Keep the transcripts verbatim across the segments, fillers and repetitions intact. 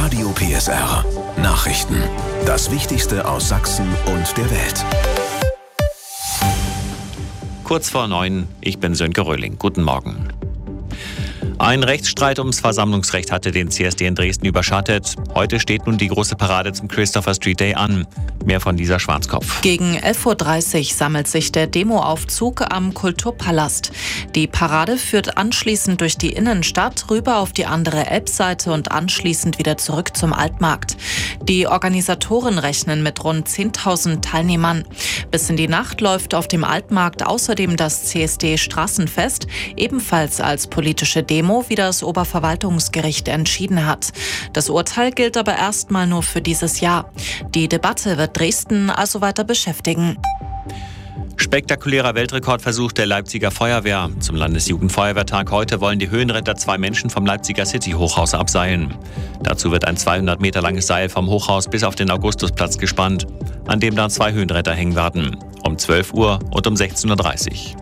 Radio P S R. Nachrichten. Das Wichtigste aus Sachsen und der Welt. Kurz vor neun, ich bin Sönke Röhling. Guten Morgen. Ein Rechtsstreit ums Versammlungsrecht hatte den C S D in Dresden überschattet. Heute steht nun die große Parade zum Christopher Street Day an. Mehr von Lisa Schwarzkopf. Gegen elf Uhr dreißig sammelt sich der Demoaufzug am Kulturpalast. Die Parade führt anschließend durch die Innenstadt rüber auf die andere Elbseite und anschließend wieder zurück zum Altmarkt. Die Organisatoren rechnen mit rund zehntausend Teilnehmern. Bis in die Nacht läuft auf dem Altmarkt außerdem das C S D-Straßenfest, ebenfalls als politische Demo, wie das Oberverwaltungsgericht entschieden hat. Das Urteil gilt aber erstmal nur für dieses Jahr. Die Debatte wird Dresden also weiter beschäftigen. Spektakulärer Weltrekordversuch der Leipziger Feuerwehr. Zum Landesjugendfeuerwehrtag heute wollen die Höhenretter zwei Menschen vom Leipziger City-Hochhaus abseilen. Dazu wird ein zweihundert Meter langes Seil vom Hochhaus bis auf den Augustusplatz gespannt, an dem dann zwei Höhenretter hängen werden. Um zwölf Uhr und um sechzehn Uhr dreißig.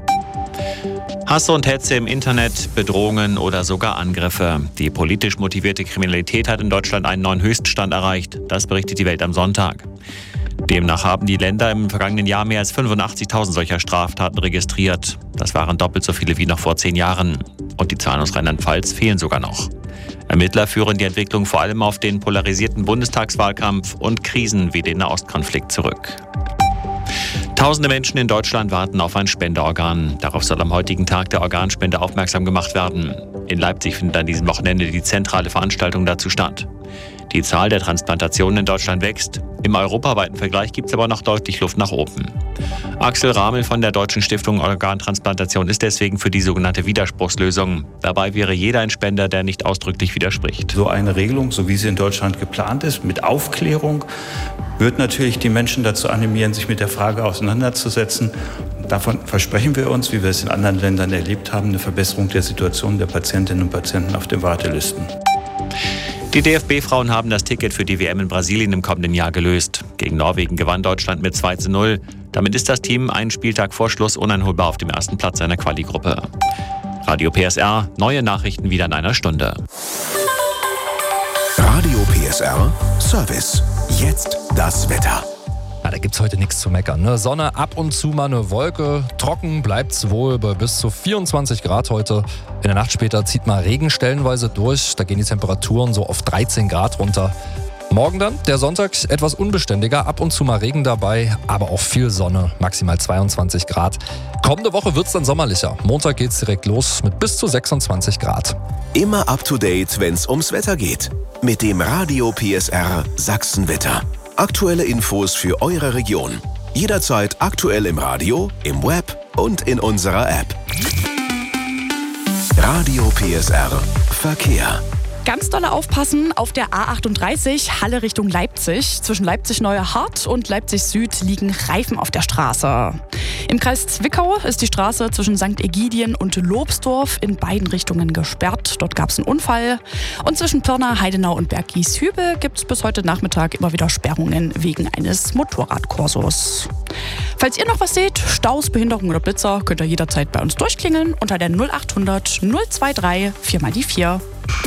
Hass und Hetze im Internet, Bedrohungen oder sogar Angriffe. Die politisch motivierte Kriminalität hat in Deutschland einen neuen Höchststand erreicht. Das berichtet die Welt am Sonntag. Demnach haben die Länder im vergangenen Jahr mehr als fünfundachtzigtausend solcher Straftaten registriert. Das waren doppelt so viele wie noch vor zehn Jahren. Und die Zahlen aus Rheinland-Pfalz fehlen sogar noch. Ermittler führen die Entwicklung vor allem auf den polarisierten Bundestagswahlkampf und Krisen wie den Nahostkonflikt zurück. Tausende Menschen in Deutschland warten auf ein Spenderorgan. Darauf soll am heutigen Tag der Organspende aufmerksam gemacht werden. In Leipzig findet an diesem Wochenende die zentrale Veranstaltung dazu statt. Die Zahl der Transplantationen in Deutschland wächst. Im europaweiten Vergleich gibt es aber noch deutlich Luft nach oben. Axel Ramel von der Deutschen Stiftung Organtransplantation ist deswegen für die sogenannte Widerspruchslösung. Dabei wäre jeder ein Spender, der nicht ausdrücklich widerspricht. So eine Regelung, so wie sie in Deutschland geplant ist, mit Aufklärung, wird natürlich die Menschen dazu animieren, sich mit der Frage auseinanderzusetzen. Davon versprechen wir uns, wie wir es in anderen Ländern erlebt haben, eine Verbesserung der Situation der Patientinnen und Patienten auf den Wartelisten. Die D F B-Frauen haben das Ticket für die W M in Brasilien im kommenden Jahr gelöst. Gegen Norwegen gewann Deutschland mit zwei zu null. Damit ist das Team einen Spieltag vor Schluss uneinholbar auf dem ersten Platz seiner Quali-Gruppe. Radio P S R, neue Nachrichten wieder in einer Stunde. Radio P S R Service. Jetzt das Wetter. Ja, da gibt's heute nichts zu meckern. Ne? Sonne, ab und zu mal eine Wolke. Trocken bleibt's wohl bei bis zu vierundzwanzig Grad heute. In der Nacht später zieht mal Regen stellenweise durch. Da gehen die Temperaturen so auf dreizehn Grad runter. Morgen dann, der Sonntag, etwas unbeständiger. Ab und zu mal Regen dabei, aber auch viel Sonne. Maximal zweiundzwanzig Grad. Kommende Woche wird's dann sommerlicher. Montag geht's direkt los mit bis zu sechsundzwanzig Grad. Immer up to date, wenn's ums Wetter geht. Mit dem Radio P S R Sachsenwetter. Aktuelle Infos für eure Region. Jederzeit aktuell im Radio, im Web und in unserer App. Radio P S R Verkehr. Ganz dolle aufpassen auf der A achtunddreißig, Halle Richtung Leipzig. Zwischen Leipzig-Neuerhardt und Leipzig-Süd liegen Reifen auf der Straße. Im Kreis Zwickau ist die Straße zwischen Sankt Ägidien und Lobsdorf in beiden Richtungen gesperrt. Dort gab es einen Unfall. Und zwischen Pirna, Heidenau und Berggieshübel gibt es bis heute Nachmittag immer wieder Sperrungen wegen eines Motorradkursos. Falls ihr noch was seht, Staus, Behinderung oder Blitzer, könnt ihr jederzeit bei uns durchklingeln unter der null achthundert null drei drei vier mal die vier.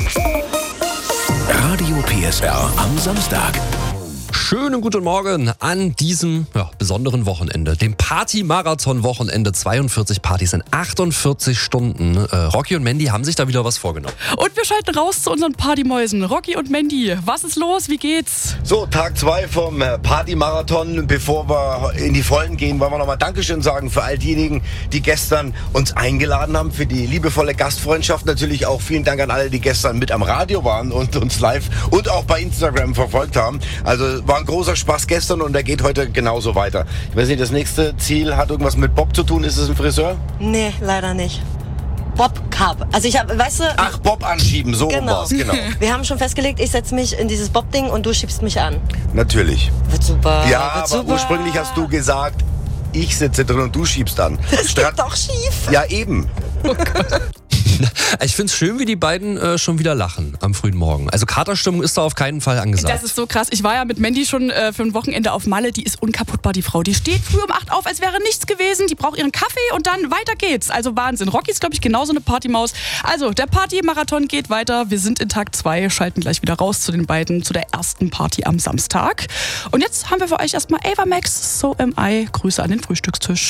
Radio P S R am Samstag. Schönen guten Morgen an diesem ja, besonderen Wochenende, dem Party-Marathon-Wochenende. zweiundvierzig Partys in achtundvierzig Stunden. Äh, Rocky und Mandy haben sich da wieder was vorgenommen. Und wir schalten raus zu unseren Partymäusen. Rocky und Mandy, was ist los? Wie geht's? So, Tag zwei vom Party-Marathon. Bevor wir in die Vollen gehen, wollen wir nochmal Dankeschön sagen für all diejenigen, die gestern uns eingeladen haben, für die liebevolle Gastfreundschaft. Natürlich auch vielen Dank an alle, die gestern mit am Radio waren und uns live und auch bei Instagram verfolgt haben. Also war ein großer Spaß gestern und der geht heute genauso weiter. Ich weiß nicht, das nächste Ziel hat irgendwas mit Bob zu tun. Ist es ein Friseur? Nee, leider nicht. Bob Cup. Also ich habe, weißt du... Ach, Bob anschieben, so genau. war's, genau. Wir haben schon festgelegt, ich setze mich in dieses Bob-Ding und du schiebst mich an. Natürlich. Wird super. Ja, wird aber super. ursprünglich hast du gesagt, ich sitze drin und du schiebst an. Das Strat- geht doch schief. Ja, eben. Oh Gott. Ich finde es schön, wie die beiden äh, schon wieder lachen am frühen Morgen. Also Katerstimmung ist da auf keinen Fall angesagt. Das ist so krass. Ich war ja mit Mandy schon äh, für ein Wochenende auf Malle. Die ist unkaputtbar, die Frau. Die steht früh um acht auf, als wäre nichts gewesen. Die braucht ihren Kaffee und dann weiter geht's. Also Wahnsinn. Rocky ist, glaube ich, genauso eine Partymaus. Also, der Party-Marathon geht weiter. Wir sind in Tag zwei, schalten gleich wieder raus zu den beiden, zu der ersten Party am Samstag. Und jetzt haben wir für euch erstmal Ava Max, So Am I. Grüße an den Frühstückstisch.